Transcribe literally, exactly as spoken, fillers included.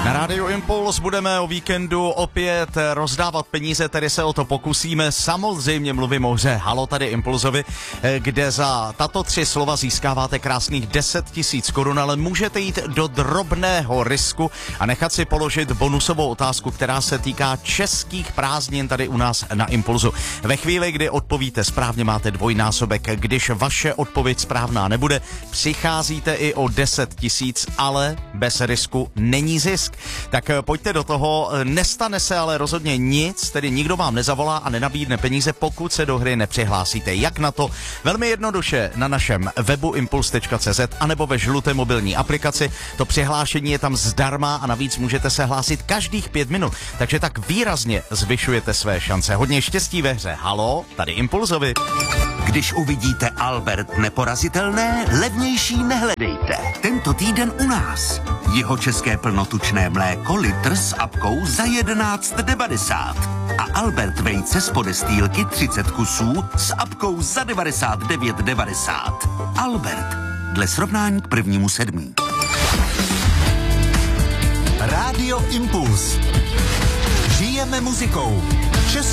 Na Rádiu Impuls budeme o víkendu opět rozdávat peníze, tedy se o to pokusíme. Samozřejmě mluvím o hře Halo tady Impulzovi, kde za tato tři slova získáváte krásných deset tisíc korun, ale můžete jít do drobného risku a nechat si položit bonusovou otázku, která se týká českých prázdnin tady u nás na Impulzu. Ve chvíli, kdy odpovíte správně, máte dvojnásobek. Když vaše odpověď správná nebude, přicházíte i o deset tisíc, ale bez risku není zisk. Tak pojďte do toho, nestane se ale rozhodně nic, tedy nikdo vám nezavolá a nenabídne peníze, pokud se do hry nepřihlásíte. Jak na to? Velmi jednoduše na našem webu impuls tečka cé zet anebo ve žluté mobilní aplikaci. To přihlášení je tam zdarma a navíc můžete se hlásit každých pět minut, takže tak výrazně zvyšujete své šance. Hodně štěstí ve hře Halo, tady Impulzovi. Když uvidíte Albert neporazitelné, levnější nehledejte. Tento týden u nás. Jihočeské plnotučné mléko litr s apkou za jedenáct devadesát. A Albert vejce z podestýlky třicet kusů s apkou za devadesát devět devadesát. Albert. Dle srovnání k prvnímu sedmí. Rádio Impuls. Žijeme muzikou. Českou